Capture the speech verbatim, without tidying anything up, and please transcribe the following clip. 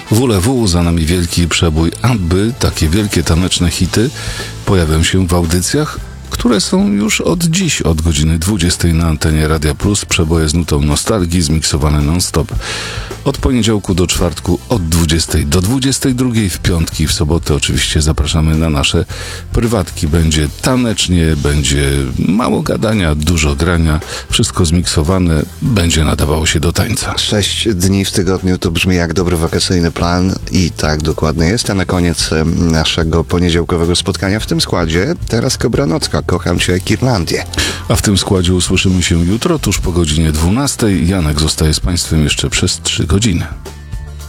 W U L W za nami wielki przebój, aby takie wielkie taneczne hity pojawią się w audycjach, które są już od dziś, od godziny dwudziestej na antenie Radia Plus. Przeboje z nutą nostalgii, zmiksowane non-stop. Od poniedziałku do czwartku, od dwudziestej do dwudziestej drugiej, w piątki i w sobotę oczywiście zapraszamy na nasze prywatki. Będzie tanecznie, będzie mało gadania, dużo grania, wszystko zmiksowane, będzie nadawało się do tańca. Sześć dni w tygodniu to brzmi jak dobry wakacyjny plan i tak dokładnie jest. A na koniec naszego poniedziałkowego spotkania w tym składzie teraz Kobranocka, Kocham Cię Kirlandię. A w tym składzie usłyszymy się jutro, tuż po godzinie dwunastej. Janek zostaje z Państwem jeszcze przez trzy godziny.